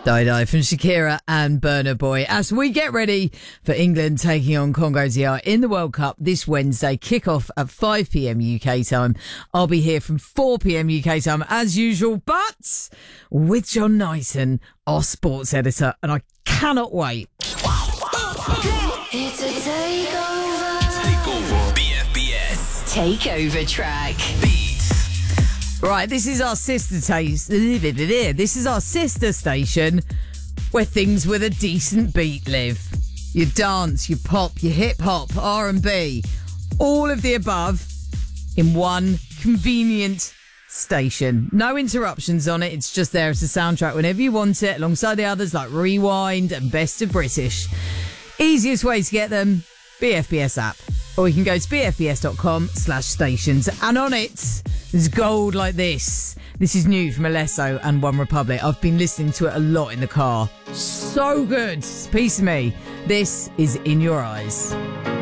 Die from Shakira and Burna Boy as we get ready for England taking on Congo DR in the World Cup this Wednesday. Kick-off at 5 p.m. UK time. I'll be here from 4 p.m. UK time as usual, but with John Knighton, our sports editor, and I cannot wait. It's a takeover. BFBS. Takeover track. Right, this is our sister This is our sister station where things with a decent beat live. You dance, you pop, you hip hop, R&B, all of the above in one convenient station. No interruptions on it. It's just there as a soundtrack whenever you want it, alongside the others like Rewind and Best of British. Easiest way to get them, BFBS app. Or you can go to bfbs.com/stations. And on it, there's gold like this. This is new from Alesso and One Republic. I've been listening to it a lot in the car. So good. It's a piece of me. This is In Your Eyes.